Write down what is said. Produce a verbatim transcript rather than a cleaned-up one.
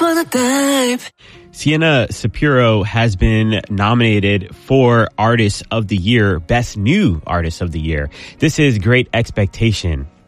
wanna dive. Sienna Sapiro has been nominated for Artist of the Year, Best New Artist of the Year. This is Great Expectation.